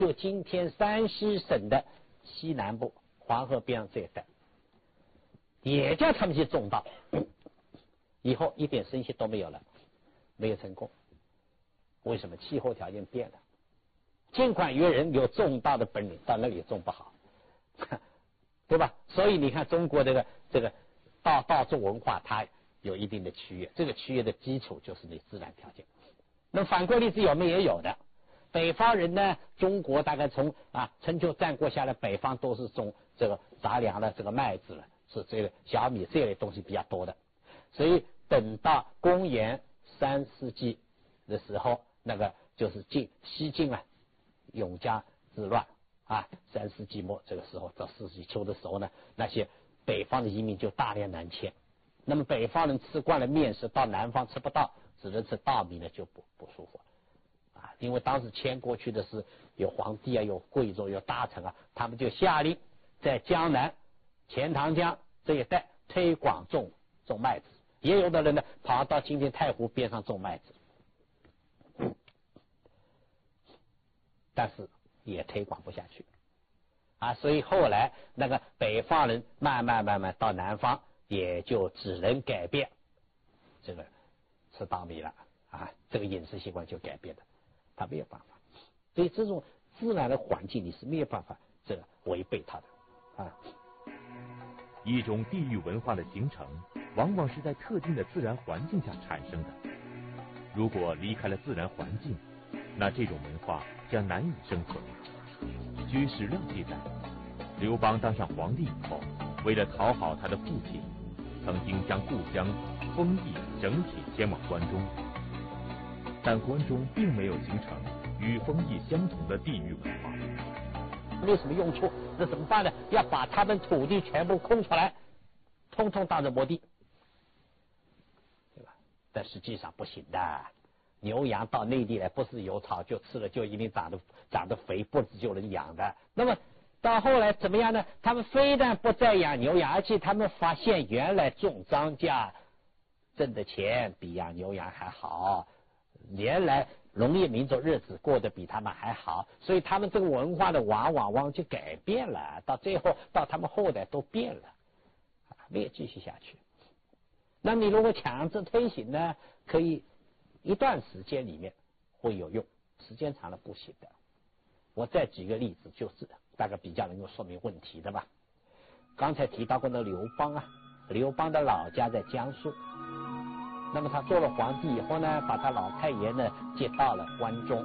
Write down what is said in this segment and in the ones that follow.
就今天山西省的西南部黄河边上这一带，也叫他们去种稻，以后一点声息都没有了，没有成功。为什么？气候条件变了。尽管有人有种稻的本领，到那里也种不好，对吧？所以你看中国这个稻种文化，它有一定的区越，这个区越的基础就是你自然条件。那反过例子有没有？也有的。北方人呢，中国大概从春秋战国下来，北方都是种这个杂粮的这个麦子了，是这个小米这类东西比较多的。所以等到公元3世纪的时候，那个就是西晋永嘉之乱3世纪末这个时候到4世纪初的时候呢，那些北方的移民就大量南迁。那么北方人吃惯了面食，到南方吃不到，只能吃稻米呢，就不舒服因为当时迁过去的是有皇帝有贵族有大臣他们就下令在江南钱塘江这一带推广种麦子，也有的人呢跑到今天太湖边上种麦子，但是也推广不下去所以后来那个北方人慢慢到南方，也就只能改变这个吃稻米了这个饮食习惯就改变了，他没有办法。所以这种自然的环境你是没有办法这个违背它的一种地域文化的形成，往往是在特定的自然环境下产生的。如果离开了自然环境，那这种文化将难以生存。据史料记载，刘邦当上皇帝以后，为了讨好他的父亲，曾经将故乡丰邑整体迁往关中，但关中并没有形成与丰邑相同的地域文化。 没有什么用处，那怎么办呢？要把他们土地全部空出来，通通当成墓地，对吧？但实际上不行的。牛羊到内地来，不是有草就吃了就一定长得肥，不止就能养的。那么到后来怎么样呢？他们非但不再养牛羊，而且他们发现原来种庄稼挣的钱比养牛羊还好，原来农业民族日子过得比他们还好，所以他们这个文化的往就改变了，到最后到他们后代都变了没有继续下去。那你如果强制推行呢，可以一段时间里面会有用，时间长了不行的。我再举个例子，就是大概比较能够说明问题的吧。刚才提到过的刘邦刘邦的老家在江苏，那么他做了皇帝以后呢，把他老太爷呢接到了关中，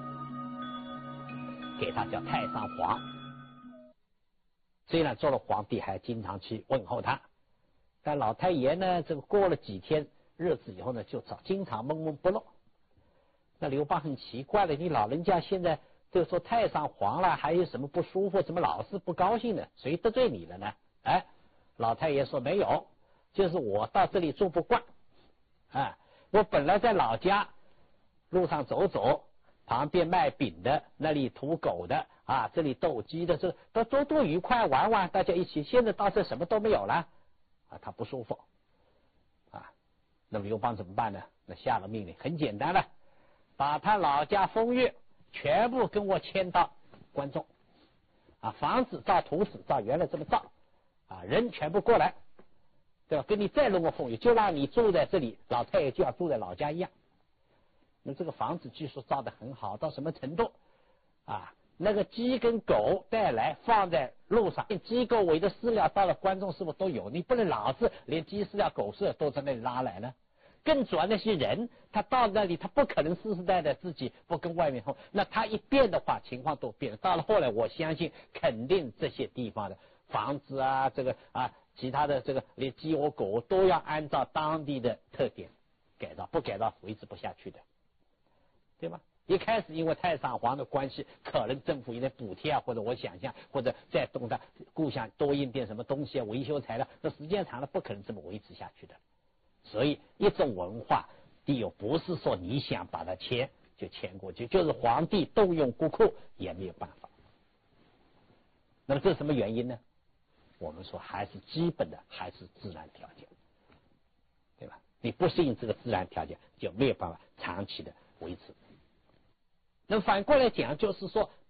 给他叫太上皇。虽然做了皇帝，还经常去问候他，但老太爷呢，这个过了几天日子以后呢，就经常闷闷不乐。那刘邦很奇怪了，你老人家现在就说太上皇了，还有什么不舒服，怎么老是不高兴呢？谁得罪你了呢？老太爷说没有，就是我到这里住不惯我本来在老家路上走走，旁边卖饼的，那里屠狗的这里斗鸡的，这多愉快，玩玩大家一起。现在到这什么都没有了他不舒服那么刘邦怎么办呢？那下了命令，很简单了，把他老家封邑全部跟我迁到关中房子照图纸照原来这么造人全部过来，对吧？跟你再弄个封邑，就让你住在这里，老太爷就要住在老家一样。那这个房子据说造得很好，到什么程度那个鸡跟狗带来放在路上，鸡狗围的饲料到了关中是不是都有？你不能老是连鸡饲料狗饲料都在那里拉来呢。更主要那些人他到那里他不可能世世代代自己不跟外面通，那他一变的话情况都变了。到了后来我相信肯定这些地方的房子这个其他的这个连鸡窝狗都要按照当地的特点改造，不改造维持不下去的，对吧？一开始因为太上皇的关系，可能政府有点补贴或者我想象，或者再动他故乡多印点什么东西维修材料，那时间长了不可能这么维持下去的。所以一种文化第有不是说你想把它迁就迁过去，就是皇帝动用国库也没有办法。那么这是什么原因呢？我们说还是基本的还是自然条件，对吧？你不适应这个自然条件，就没有办法长期的维持。那反过来讲，就是说